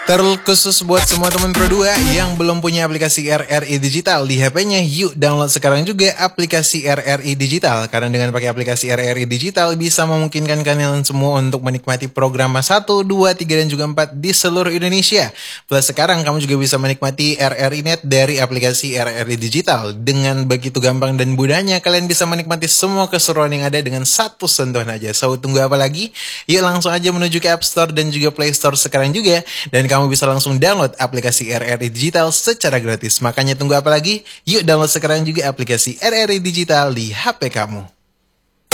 Terkhusus buat semua teman Pro 2 yang belum punya aplikasi RRI Digital di HP-nya, yuk download sekarang juga aplikasi RRI Digital. Karena dengan pakai aplikasi RRI Digital bisa memungkinkan kalian semua untuk menikmati program 1, 2, 3, dan juga 4 di seluruh Indonesia. Plus sekarang kamu juga bisa menikmati RRI Net dari aplikasi RRI Digital. Dengan begitu gampang dan mudahnya, kalian bisa menikmati semua keseruan yang ada dengan satu sentuhan aja. So, tunggu apa lagi? Yuk langsung aja menuju ke App Store dan juga Play Store sekarang juga. Dan kamu bisa langsung download aplikasi RRI Digital secara gratis. Makanya tunggu apa lagi? Yuk download sekarang juga aplikasi RRI Digital di HP kamu.